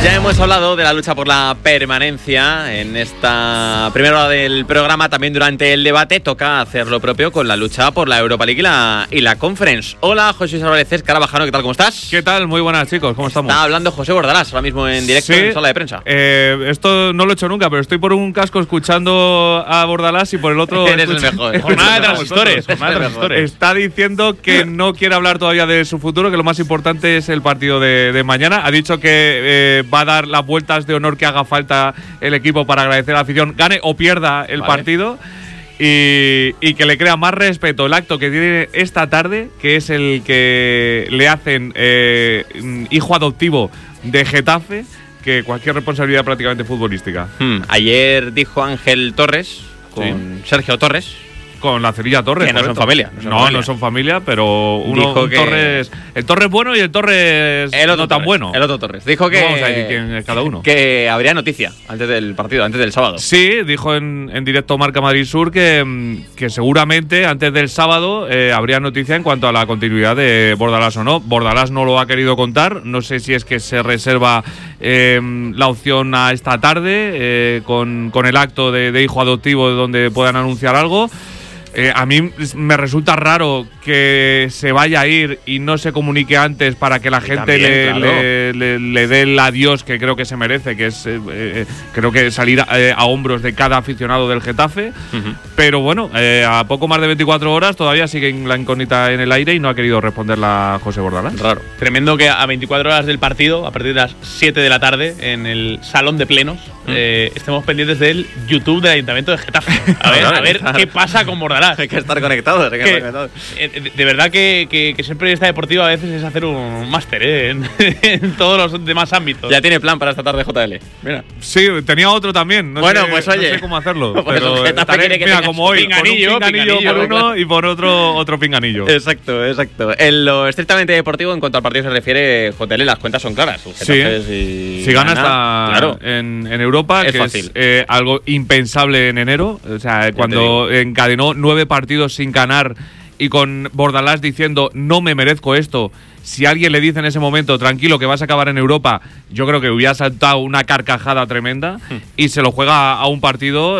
Ya hemos hablado de la lucha por la permanencia en esta primera hora del programa. También durante el debate toca hacer lo propio con la lucha por la Europa League y la Conference. Hola, José Álvarez Carabajano, ¿qué tal? ¿Cómo estás? ¿Qué tal? Muy buenas, chicos, ¿cómo estamos? Está hablando José Bordalás ahora mismo en directo en sala de prensa. Esto no lo he hecho nunca, pero estoy por un casco escuchando a Bordalás y por el otro... Eres el mejor. Jornada de transistores. Está diciendo que no quiere hablar todavía de su futuro, que lo más importante es el partido de mañana. Ha dicho que va a dar las vueltas de honor que haga falta el equipo para agradecer a la afición, gane o pierda el partido, y que le crea más respeto el acto que tiene esta tarde, que es el que le hacen hijo adoptivo de Getafe, que cualquier responsabilidad prácticamente futbolística. Ayer dijo Ángel Torres con Sergio Torres. Con la Cerilla Torres. Que no son familia. No son familia, pero uno dijo que Torres. El Torres bueno y el Torres no tan bueno. El otro Torres. Dijo que. No vamos a decir quién es cada uno. Que habría noticia antes del partido, antes del sábado. Sí, dijo en directo Marca Madrid Sur que seguramente antes del sábado habría noticia en cuanto a la continuidad de Bordalás o no. Bordalás no lo ha querido contar. No sé si es que se reserva la opción a esta tarde con el acto de hijo adoptivo donde puedan anunciar algo. A mí me resulta raro que se vaya a ir y no se comunique antes para que la gente le dé el adiós que creo que se merece, que es creo que salir a hombros de cada aficionado del Getafe. Pero bueno, a poco más de 24 horas todavía sigue la incógnita en el aire y no ha querido responderla José Bordalás. Raro. Tremendo que a 24 horas del partido, a partir de las 7 de la tarde, en el salón de plenos, estemos pendientes del YouTube del Ayuntamiento de Getafe. A ver qué pasa con Bordalás. Hay que estar conectados. De verdad que ser periodista deportivo a veces es hacer un máster en todos los demás ámbitos. Ya tiene plan para esta tarde JL. Mira. Sí, tenía otro también. No sé cómo hacerlo. Pero mira, como hoy, pinganillo por uno y por otro pinganillo. Exacto. En lo estrictamente deportivo, en cuanto al partido se refiere, JL, las cuentas son claras. Si gana en Europa, es que fácil. Es algo impensable en enero. O sea, cuando encadenó 9 partidos sin ganar y con Bordalás diciendo no me merezco esto. Si alguien le dice en ese momento tranquilo que vas a acabar en Europa, yo creo que hubiera saltado una carcajada tremenda y se lo juega a un partido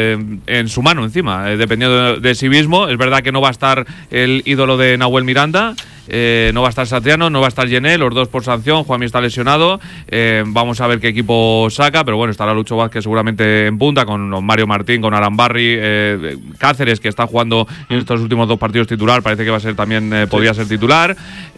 en su mano encima, dependiendo de sí mismo. Es verdad que no va a estar el ídolo de Nahuel Miranda, no va a estar Satriano, no va a estar Yené, los dos por sanción. Juanmi está lesionado, vamos a ver qué equipo saca, pero bueno, estará Lucho Vázquez seguramente en punta, con Mario Martín, con Arambarri, Cáceres, que está jugando en estos últimos 2 partidos titular, parece que va a ser también, podría ser titular.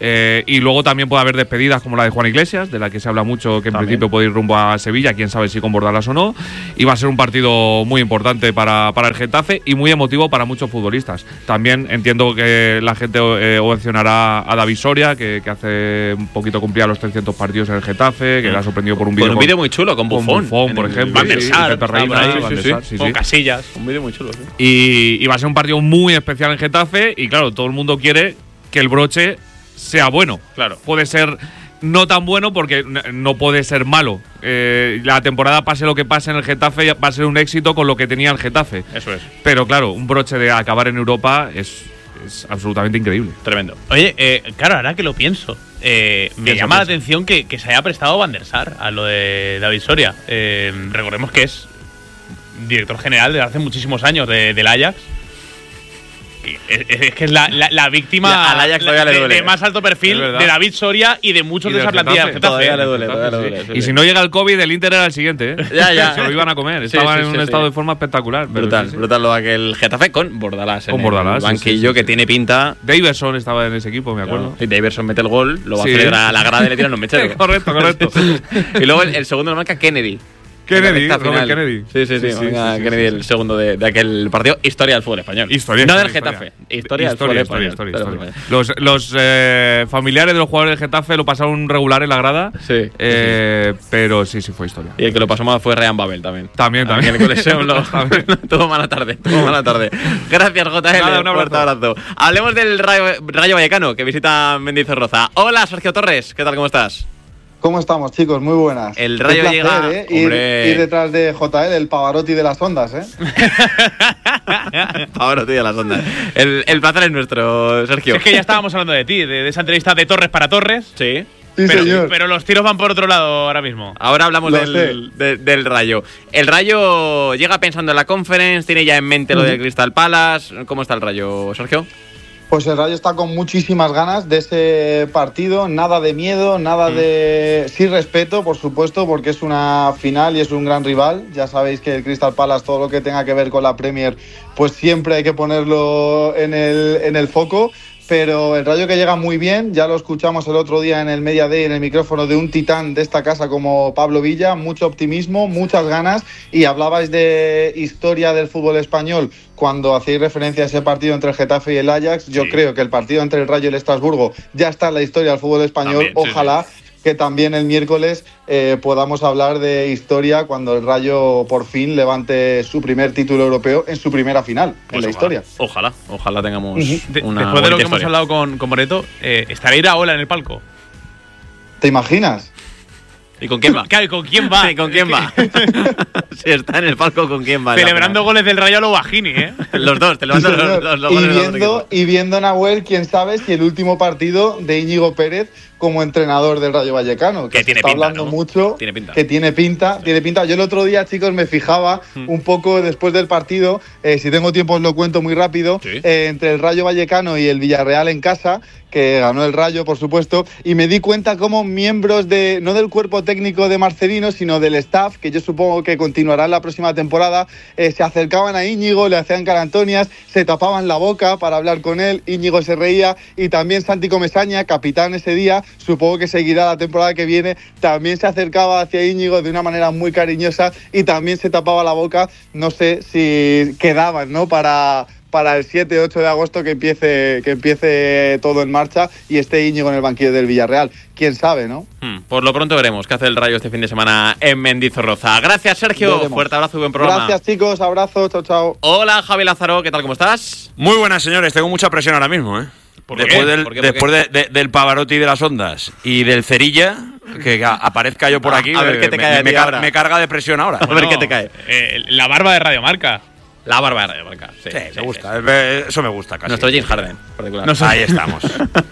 Y luego también puede haber despedidas como la de Juan Iglesias, de la que se habla mucho, que en principio puede ir rumbo a Sevilla, quién sabe si con Bordalás o no. Y va a ser un partido muy importante para el Getafe y muy emotivo para muchos futbolistas. También entiendo que la gente ovacionará a David Soria, que hace un poquito cumplía los 300 partidos en el Getafe, que le ha sorprendido por un vídeo. Con un vídeo muy chulo, con Buffon, por ejemplo. Van der Sar, con Casillas. Un vídeo muy chulo, sí. Y va a ser un partido muy especial en Getafe y claro, todo el mundo quiere que el broche sea bueno. Claro. Puede ser no tan bueno porque no puede ser malo. La temporada, pase lo que pase en el Getafe, va a ser un éxito con lo que tenía el Getafe. Eso es. Pero claro, un broche de acabar en Europa es absolutamente increíble. Tremendo. Oye, claro, ahora que lo pienso, me llama la atención que se haya prestado Van der Sar a lo de David Soria. Recordemos que es director general desde hace muchísimos años del Ajax. Es que es la víctima al Ajax todavía le duele, de más alto perfil de David Soria y de muchos de esa plantilla del Getafe. Todavía le duele. Y si no llega el COVID, el Inter era el siguiente, ¿eh? Ya. Se lo iban a comer. Estaban en un estado de forma espectacular. Brutal lo de aquel Getafe con Bordalás. Con Bordalás, el banquillo que tiene pinta. Daverson estaba en ese equipo, me acuerdo. Y Daverson mete el gol, lo va a celebrar a la grada y le tiran un mechero. Correcto. Y luego el segundo lo marca Kennedy. Robert Kennedy. Sí, Kennedy, el segundo de aquel partido. Historia del fútbol español. No del Getafe. Historia del fútbol español. Los familiares de los jugadores del Getafe lo pasaron regular en la grada. Sí. Pero sí fue historia. Y el que lo pasó mal fue Ryan Babel también. También. El colección tuvo mala tarde. Gracias, JL. Un fuerte abrazo. Hablemos del Rayo Vallecano, que visita Mendizorroza. Hola, Sergio Torres. ¿Qué tal? ¿Cómo estás? ¿Cómo estamos, chicos? Muy buenas. El Rayo llega… Ir detrás de JL, el Pavarotti de las ondas, ¿eh? Pavarotti de las ondas. El placer es nuestro, Sergio. Es que ya estábamos hablando de ti, de esa entrevista de Torres para Torres. Sí. Sí, señor. Pero los tiros van por otro lado ahora mismo. Ahora hablamos del Rayo. El Rayo llega pensando en la Conference, tiene ya en mente lo del Crystal Palace. ¿Cómo está el Rayo, Sergio? Pues el Rayo está con muchísimas ganas de ese partido, nada de miedo, nada de... Sí, respeto, por supuesto, porque es una final y es un gran rival. Ya sabéis que el Crystal Palace, todo lo que tenga que ver con la Premier, pues siempre hay que ponerlo en el foco. Pero el Rayo que llega muy bien, ya lo escuchamos el otro día en el Media Day, en el micrófono de un titán de esta casa como Pablo Villa, mucho optimismo, muchas ganas, y hablabais de historia del fútbol español cuando hacéis referencia a ese partido entre el Getafe y el Ajax. Yo creo que el partido entre el Rayo y el Estrasburgo ya está en la historia del fútbol español. También, ojalá que también el miércoles podamos hablar de historia cuando el Rayo por fin levante su primer título europeo en su primera final en la historia. Ojalá tengamos una después de lo que historia. hemos hablado con Moreto, estará Iraola en el palco. ¿Te imaginas? ¿Y con quién va? Claro, ¿con quién va? Sí, ¿con quién va? Si está en el palco, ¿con quién va? Celebrando goles del Rayo a lo Bajini, ¿eh? Los dos, te levantan los goles. Y viendo, Nahuel, quién sabe si el último partido de Íñigo Pérez como entrenador del Rayo Vallecano. Que tiene está pinta, hablando ¿no? mucho. Tiene pinta. Que tiene pinta. Yo el otro día, chicos, me fijaba un poco después del partido, si tengo tiempo os lo cuento muy rápido, entre el Rayo Vallecano y el Villarreal en casa, que ganó el Rayo, por supuesto, y me di cuenta cómo miembros no del cuerpo técnico de Marcelino, sino del staff, que yo supongo que continuará la próxima temporada, se acercaban a Íñigo, le hacían carantonias, se tapaban la boca para hablar con él, Íñigo se reía, y también Santi Comesaña, capitán ese día, supongo que seguirá la temporada que viene, también se acercaba hacia Íñigo de una manera muy cariñosa y también se tapaba la boca. No sé si quedaban, ¿no?, para el 7-8 de agosto que empiece todo en marcha y esté Íñigo en el banquillo del Villarreal. ¿Quién sabe, no? Por lo pronto veremos qué hace el Rayo este fin de semana en Mendizorroza. Gracias, Sergio. Veremos. Fuerte abrazo y buen programa. Gracias, chicos. Abrazo. Chao, chao. Hola, Javi Lázaro. ¿Qué tal? ¿Cómo estás? Muy buenas, señores. Tengo mucha presión ahora mismo, ¿eh? Después del Pavarotti de las Ondas y del Cerilla, que aparezca yo por aquí, a ver qué te cae a ti ahora. Me carga de presión ahora. A ver qué te cae. La barba de Radio Marca. La barba de Radio Marca. Sí, me gusta. Eso me gusta casi. Nuestro James Harden, particular. Ahí estamos.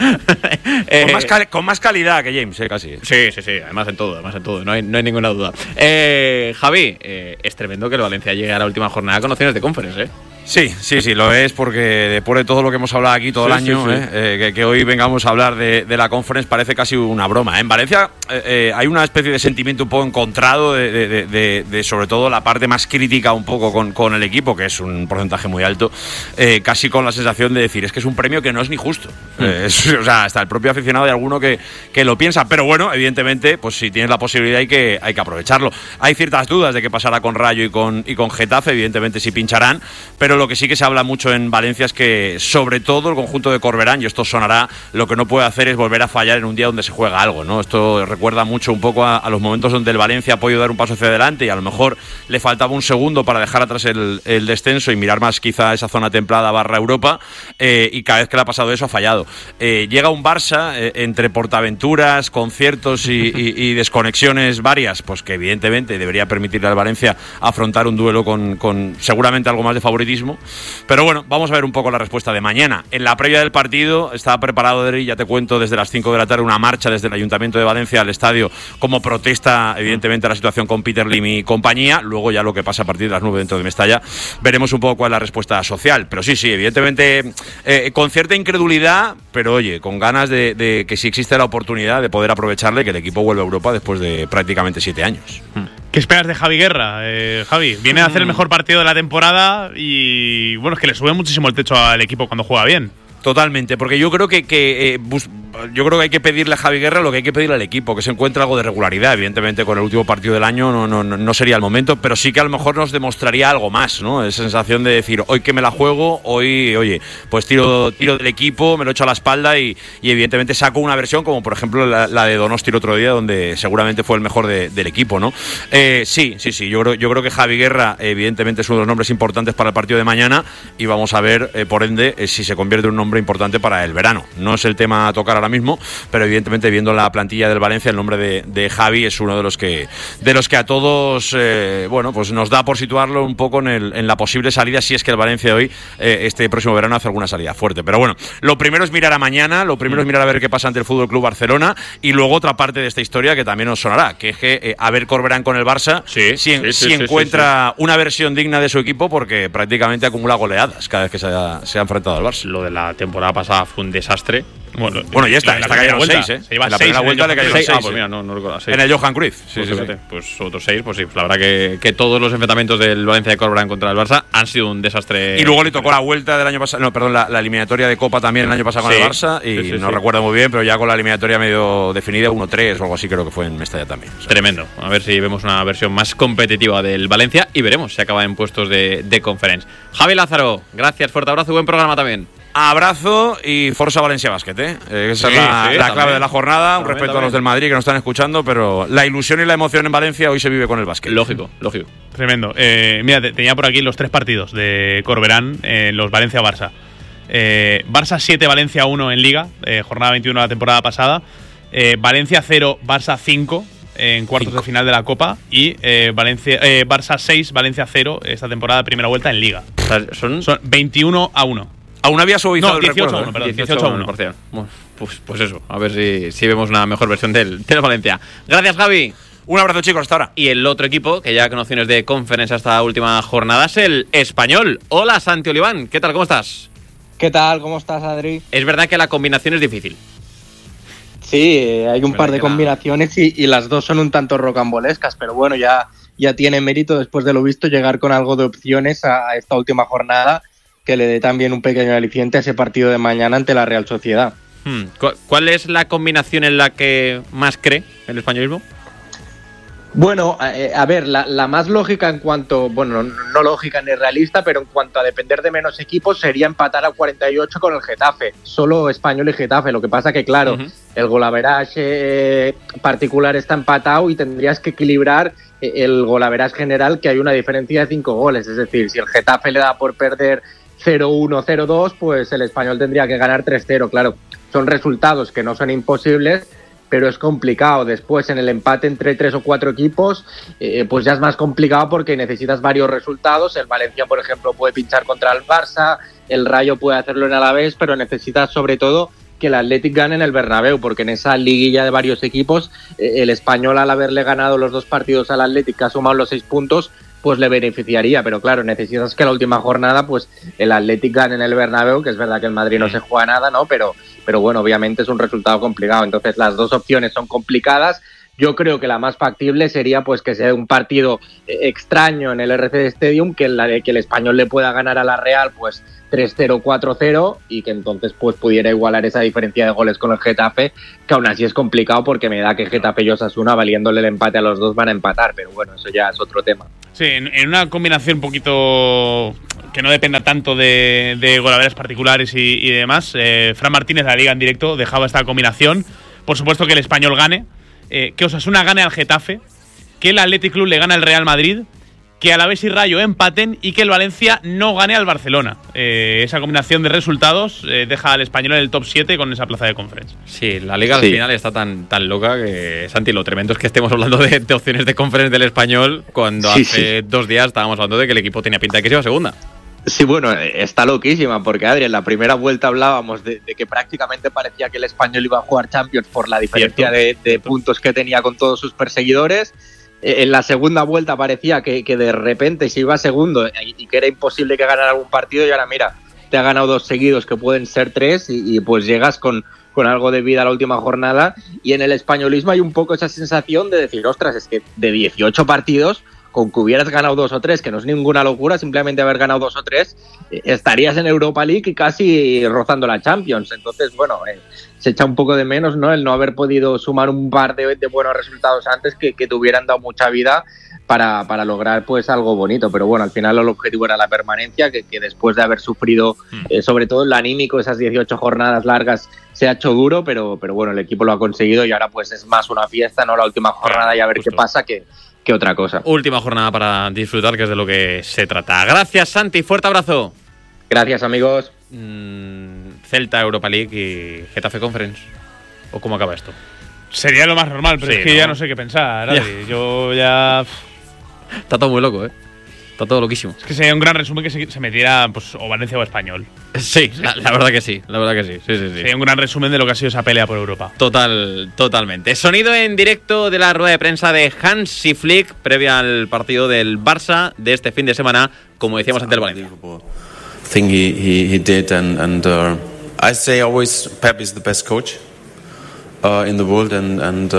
Con más calidad que James, casi. Sí. Además en todo. No hay ninguna duda. Javi, es tremendo que el Valencia llegue a la última jornada con opciones de Conference, ¿eh? Sí, lo es, porque después de todo lo que hemos hablado aquí todo el año, que hoy vengamos a hablar de la Conference parece casi una broma. En Valencia hay una especie de sentimiento un poco encontrado de sobre todo la parte más crítica un poco con el equipo, que es un porcentaje muy alto, casi con la sensación de decir, es que es un premio que no es ni justo. O sea, hasta el propio aficionado hay alguno que lo piensa, pero bueno, evidentemente, pues si tienes la posibilidad hay que aprovecharlo. Hay ciertas dudas de qué pasará con Rayo y con Getafe, evidentemente si pincharán, pero lo que sí que se habla mucho en Valencia es que, sobre todo, el conjunto de Corberán, y esto sonará, lo que no puede hacer es volver a fallar en un día donde se juega algo, ¿no? Esto recuerda mucho un poco a los momentos donde el Valencia ha podido dar un paso hacia adelante y a lo mejor le faltaba un segundo para dejar atrás el descenso y mirar más quizá esa zona templada / Europa, y cada vez que le ha pasado eso ha fallado. Llega un Barça entre portaventuras, conciertos y desconexiones varias, pues que evidentemente debería permitirle al Valencia afrontar un duelo con seguramente algo más de favoritismo. Pero bueno, vamos a ver un poco la respuesta de mañana. En la previa del partido estaba preparado, ya te cuento, desde las 5 de la tarde una marcha desde el Ayuntamiento de Valencia al estadio como protesta, evidentemente, a la situación con Peter Lim y compañía. Luego ya lo que pasa a partir de las 9 dentro de Mestalla, veremos un poco cuál es la respuesta social. Pero sí, evidentemente, con cierta incredulidad, pero oye, con ganas de que si existe la oportunidad de poder aprovecharle, que el equipo vuelva a Europa después de prácticamente 7 años. ¿Qué esperas de Javi Guerra, Javi? Viene a hacer el mejor partido de la temporada y, bueno, es que le sube muchísimo el techo al equipo cuando juega bien. Totalmente, porque yo creo que hay que pedirle a Javi Guerra lo que hay que pedirle al equipo, que se encuentre algo de regularidad. Evidentemente, con el último partido del año no sería el momento, pero sí que a lo mejor nos demostraría algo más, ¿no? Esa sensación de decir, hoy que me la juego, hoy, oye, pues tiro del equipo, me lo echo a la espalda y evidentemente saco una versión como, por ejemplo, la de Donosti el otro día, donde seguramente fue el mejor del equipo, ¿no? Sí. Yo creo que Javi Guerra, evidentemente, es uno de los nombres importantes para el partido de mañana y vamos a ver, por ende, si se convierte en un nombre importante para el verano. No es el tema a tocar ahora mismo, pero evidentemente viendo la plantilla del Valencia, el nombre de Javi es uno de los que a todos pues nos da por situarlo un poco en la posible salida, si es que el Valencia hoy este próximo verano hace alguna salida fuerte. Pero bueno, lo primero es mirar a mañana, lo primero es mirar a ver qué pasa ante el Fútbol Club Barcelona, y luego otra parte de esta historia que también os sonará, que es que a ver Corberán con el Barça si encuentra una versión digna de su equipo, porque prácticamente acumula goleadas cada vez que se ha enfrentado al Barça. Lo de la temporada pasada fue un desastre. Bueno, ya está cayeron 6, ¿eh? Se lleva en la primera vuelta le cayeron 6. Pues mira, no recuerdo. 6. En el Johan Cruyff. Pues otros 6, pues sí. La verdad que todos los enfrentamientos del Valencia de Corberán contra el Barça han sido un desastre. Y luego le tocó la vuelta del año pasado, la eliminatoria de Copa también el año pasado con el Barça, y no recuerdo muy bien, pero ya con la eliminatoria medio definida, 1-3 o algo así creo que fue en Mestalla también. Tremendo. A ver si vemos una versión más competitiva del Valencia y veremos si acaba en puestos de Conference. Javi Lázaro, gracias, fuerte abrazo y buen programa también. Abrazo y Forza Valencia Basket, ¿eh? Esa es la clave de la jornada. Un respeto a los del Madrid que nos están escuchando, pero la ilusión y la emoción en Valencia hoy se vive con el básquet. Lógico. Tremendo. Mira, tenía por aquí los 3 partidos de Corberán, los Valencia-Barça. Barça 7, Valencia 1 en Liga, jornada 21 de la temporada pasada. Valencia 0, Barça 5 en cuartos de final de la Copa. Y Barça 6, Valencia 0 esta temporada, primera vuelta en Liga. O sea, son 21-1. Aún había suavizado el recuerdo. 18-1, perdón. 18-1. Parcial. Pues eso, a ver si vemos una mejor versión del Valencia. Gracias, Javi. Un abrazo, chicos, hasta ahora. Y el otro equipo, que ya con opciones de Conference esta última jornada, es el Español. Hola, Santi Oliván. ¿Qué tal? ¿Cómo estás? ¿Qué tal? ¿Cómo estás, Adri? Es verdad que la combinación es difícil. Sí, hay un par de combinaciones y las dos son un tanto rocambolescas, pero bueno, ya tiene mérito, después de lo visto, llegar con algo de opciones a esta última jornada, que le dé también un pequeño aliciente a ese partido de mañana ante la Real Sociedad. ¿Cuál es la combinación en la que más cree el españolismo? Bueno, a ver, la más lógica en cuanto, bueno, no lógica ni realista, pero en cuanto a depender de menos equipos, sería empatar a 48 con el Getafe, solo Español y Getafe. Lo que pasa que, claro, el golaveraje particular está empatado y tendrías que equilibrar el golaveraje general, que hay una diferencia de 5 goles. Es decir, si el Getafe le da por perder 0-1, 0-2, pues el Español tendría que ganar 3-0. Claro, son resultados que no son imposibles, pero es complicado. Después, en el empate entre 3 o 4 equipos, pues ya es más complicado porque necesitas varios resultados. El Valencia, por ejemplo, puede pinchar contra el Barça, el Rayo puede hacerlo en Alavés, pero necesitas sobre todo que el Athletic gane en el Bernabéu, porque en esa liguilla de varios equipos, el Español, al haberle ganado los 2 partidos al Athletic, que ha sumado los 6 puntos, pues le beneficiaría, pero claro, necesitas que la última jornada pues el Athletic gane en el Bernabéu, que es verdad que el Madrid no se juega nada, ¿no? Pero bueno, obviamente es un resultado complicado. Entonces las dos opciones son complicadas. Yo creo que la más factible sería pues que sea un partido extraño en el RCD Stadium, que el Español le pueda ganar a la Real pues 3-0, 4-0, y que entonces pues pudiera igualar esa diferencia de goles con el Getafe, que aún así es complicado porque me da que Getafe y Osasuna, valiéndole el empate a los dos, van a empatar, pero bueno, eso ya es otro tema. Sí, en una combinación un poquito que no dependa tanto de goleadores particulares y demás, Fran Martínez de la Liga en Directo dejaba esta combinación. Por supuesto que el Español gane, que Osasuna gane al Getafe, que el Athletic Club le gane al Real Madrid, que Alavés y Rayo empaten y que el Valencia no gane al Barcelona. Esa combinación de resultados deja al Español en el top 7 con esa plaza de Conference. Sí, la Liga al final está tan loca que, Santi, lo tremendo es que estemos hablando de opciones de Conference del Español cuando hace 2 días estábamos hablando de que el equipo tenía pinta de que se iba a segunda. Sí, bueno, está loquísima porque, Adri, en la primera vuelta hablábamos de que prácticamente parecía que el Español iba a jugar Champions por la diferencia de puntos que tenía con todos sus perseguidores. En la segunda vuelta parecía que de repente se iba segundo y que era imposible que ganara algún partido, y ahora mira, te ha ganado 2 seguidos que pueden ser 3 y pues llegas con algo de vida a la última jornada. Y en el españolismo hay un poco esa sensación de decir, ostras, es que de 18 partidos, con que hubieras ganado 2 o 3, que no es ninguna locura, simplemente haber ganado 2 o 3, estarías en Europa League y casi rozando la Champions. Entonces, bueno, se echa un poco de menos, ¿no?, el no haber podido sumar un par de buenos resultados antes que te hubieran dado mucha vida para lograr pues algo bonito. Pero bueno, al final el objetivo era la permanencia, que después de haber sufrido sobre todo en lo anímico, esas 18 jornadas largas, se ha hecho duro, pero bueno, el equipo lo ha conseguido y ahora pues es más una fiesta, ¿no?, la última jornada, y a ver qué pasa que otra cosa. Última jornada para disfrutar, que es de lo que se trata. Gracias, Santi, fuerte abrazo. Gracias, amigos. Celta, Europa League y Getafe Conference. ¿O cómo acaba esto? Sería lo más normal, pero Sí, es que ¿no? ya no sé qué pensar, Adri. Yo ya... Está todo muy loco, ¿eh? Está todo loquísimo. Es que sería un gran resumen que se metiera pues, o Valencia o Español. Sí, la verdad que sí. La verdad que sí. Sí. Sería un gran resumen de lo que ha sido esa pelea por Europa. Totalmente. Sonido en directo de la rueda de prensa de Hansi Flick previa al partido del Barça de este fin de semana, como decíamos ante el Valencia. Thing he did and I say always Pep is the best coach in the world and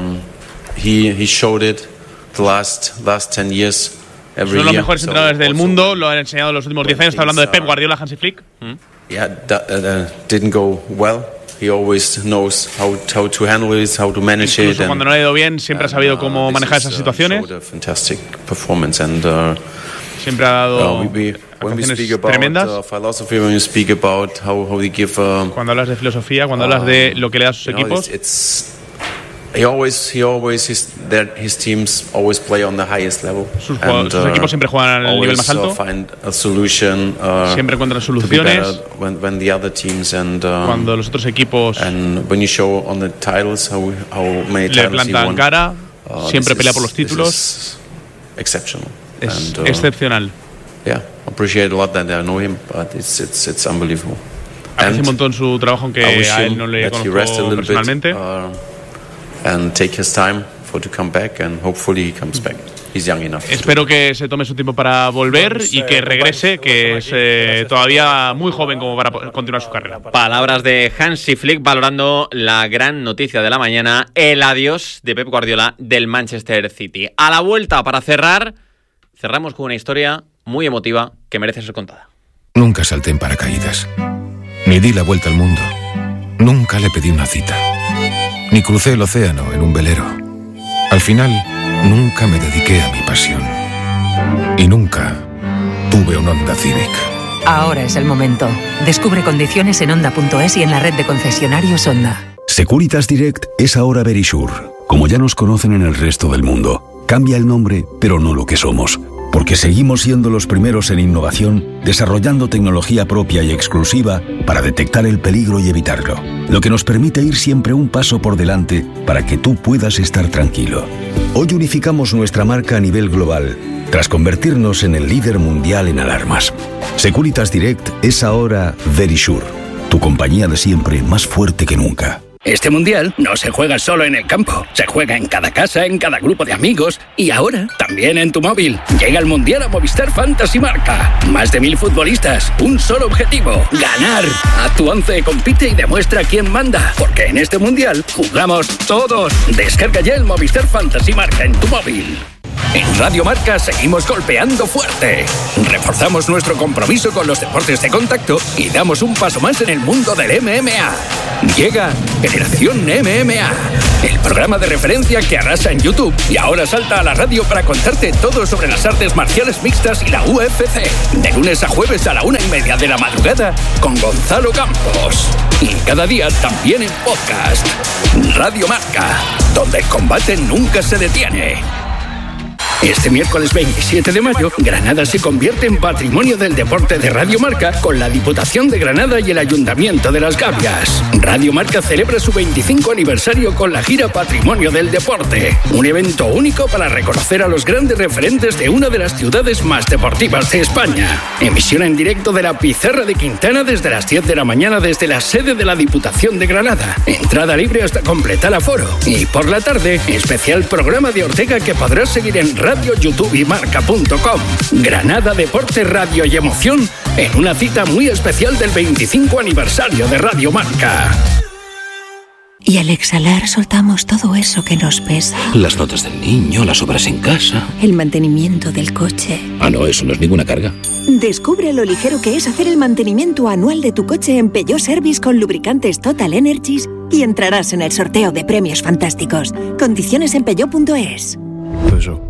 he showed it the last 10 years. Son los mejores entrenadores del mundo, lo han enseñado los últimos 10 años. Está hablando de Pep Guardiola, Hansi Flick. Yeah, didn't go well. He always knows how to handle it, how to manage Incluso it. Cuando no le ha ido bien, siempre ha sabido cómo manejar esas situaciones. Fantastic performance and Siempre ha dado when we speak about tremendas. philosophy, when you speak about how they give. Cuando hablas de filosofía, cuando hablas de lo que le da a sus equipos. He always his teams always play on the highest level. Sus equipos siempre juegan al nivel más alto. Find a solution, siempre encuentran soluciones. When the other teams cuando los otros equipos and when you show on the titles how many le titles plantan he won, cara, siempre pelea por los títulos. Exceptional. Es excepcional. Yeah, appreciate a lot that I know him, but it's unbelievable. Aprecio un montón su trabajo, aunque a él no le conozco personalmente. And take his time to come back, and hopefully he comes back. He's young enough. Espero que se tome su tiempo para volver y que regrese, que es todavía muy joven como para continuar su carrera. Palabras de Hansi Flick valorando la gran noticia de la mañana, el adiós de Pep Guardiola del Manchester City. A la vuelta, para cerrar, cerramos con una historia muy emotiva que merece ser contada. Nunca salté en paracaídas, ni di la vuelta al mundo, nunca le pedí una cita, ni crucé el océano en un velero. Al final, nunca me dediqué a mi pasión. Y nunca tuve un Honda Civic. Ahora es el momento. Descubre condiciones en Honda.es y en la red de concesionarios Honda. Securitas Direct es ahora Verisure. Como ya nos conocen en el resto del mundo, cambia el nombre, pero no lo que somos. Porque seguimos siendo los primeros en innovación, desarrollando tecnología propia y exclusiva para detectar el peligro y evitarlo. Lo que nos permite ir siempre un paso por delante para que tú puedas estar tranquilo. Hoy unificamos nuestra marca a nivel global, tras convertirnos en el líder mundial en alarmas. Securitas Direct es ahora Verisure, tu compañía de siempre más fuerte que nunca. Este mundial no se juega solo en el campo, se juega en cada casa, en cada grupo de amigos y ahora también en tu móvil. Llega el mundial a Movistar Fantasy Marca. Más de 1000 futbolistas, un solo objetivo: ganar. A tu 11 compite y demuestra quién manda, porque en este mundial jugamos todos. Descarga ya el Movistar Fantasy Marca en tu móvil. En Radio Marca seguimos golpeando fuerte. Reforzamos nuestro compromiso con los deportes de contacto y damos un paso más en el mundo del MMA. Llega Generación MMA, el programa de referencia que arrasa en YouTube y ahora salta a la radio para contarte todo sobre las artes marciales mixtas y la UFC. De lunes a jueves a la 1:30 de la madrugada con Gonzalo Campos. Y cada día también en podcast. Radio Marca, donde el combate nunca se detiene. Este miércoles 27 de mayo, Granada se convierte en Patrimonio del Deporte de Radio Marca con la Diputación de Granada y el Ayuntamiento de Las Gavias. Radio Marca celebra su 25 aniversario con la gira Patrimonio del Deporte, un evento único para reconocer a los grandes referentes de una de las ciudades más deportivas de España. Emisión en directo de la Pizarra de Quintana desde las 10 de la mañana desde la sede de la Diputación de Granada. Entrada libre hasta completar aforo. Y por la tarde, especial programa de Ortega que podrás seguir en Radio, YouTube y Marca.com. Granada, deporte, radio y emoción en una cita muy especial del 25 aniversario de Radio Marca. Y al exhalar soltamos todo eso que nos pesa. Las notas del niño, las obras en casa. El mantenimiento del coche. Ah, no, eso no es ninguna carga. Descubre lo ligero que es hacer el mantenimiento anual de tu coche en Peugeot Service con lubricantes Total Energies y entrarás en el sorteo de premios fantásticos. Condiciones en Peugeot.es. Peugeot.